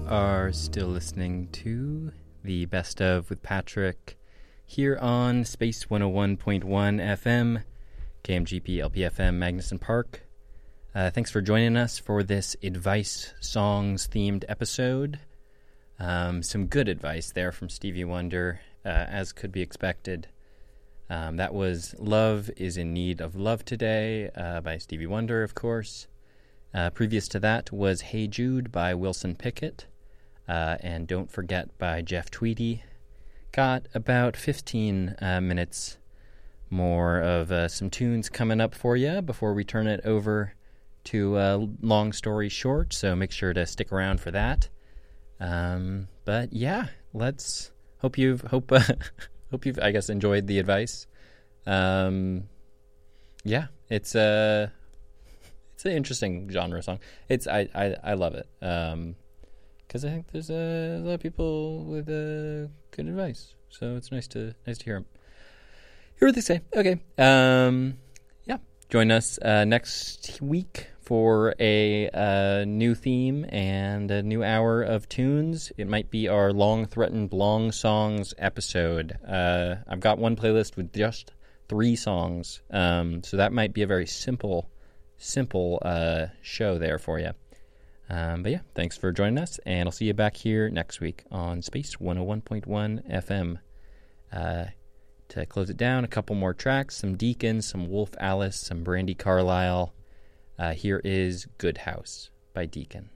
are still listening to the Best of with Patrick here on Space 101.1 FM, KMGP LPFM Magnuson Park. Thanks for joining us for this Advice Songs themed episode. Some good advice there from Stevie Wonder, as could be expected. That was Love is in Need of Love Today by Stevie Wonder, of course. Previous to that was Hey Jude by Wilson Pickett, and Don't Forget by Jeff Tweedy. Got about 15 minutes more of some tunes coming up for you before we turn it over to Long Story Short, so make sure to stick around for that. But yeah, hope you've I guess enjoyed the advice. Yeah, it's an interesting genre song. I love it. Because I think there's a lot of people with good advice, so it's nice to hear what they say. Okay, yeah, join us next week for a new theme and a new hour of tunes. It might be our long-threatened long songs episode. I've got one playlist with just 3 songs, so that might be a very simple show there for you. But yeah, thanks for joining us, and I'll see you back here next week on Space 101.1 FM. To close it down, a couple more tracks, some Deacon, some Wolf Alice, some Brandi Carlile. Here is Good House by Deacon.